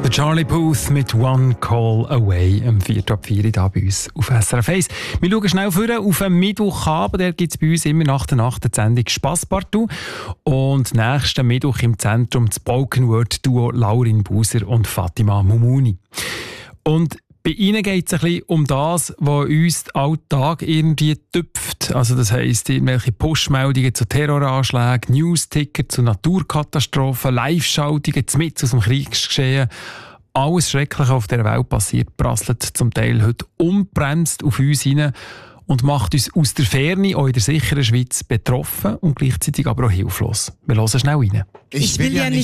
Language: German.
Der Charlie Puth mit «One Call Away» am 4.4 hier bei uns auf SRF 1. Wir schauen schnell vor auf einen Mittwochabend. Der gibt es bei uns immer nach der Nacht die Sendung «Spasspartout». Und nächsten Mittwoch im Zentrum das Spoken Word Duo Laurin Buser und Fatima Mumuni. Und bei ihnen geht es ein bisschen um das, was uns den Alltag irgendwie tüpft. Also das heisst, irgendwelche Push-Meldungen zu Terroranschlägen, News-Ticker zu Naturkatastrophen, Live-Schaltungen mitten aus dem Kriegsgeschehen. Alles Schreckliche auf dieser Welt passiert, prasselt zum Teil heute unbremst auf uns hinein und macht uns aus der Ferne, auch in der sicheren Schweiz, betroffen und gleichzeitig aber auch hilflos. Wir hören schnell rein. Ich will ja nicht